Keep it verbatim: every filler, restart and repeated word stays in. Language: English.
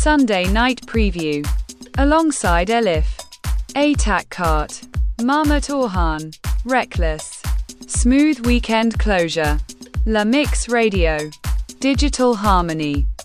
Sunday Night Preview. Alongside Elif. Atak Cart. Mahmut Orhan. Reckless. Smooth Weekend Closure. La Mix Radio. Digital Harmony.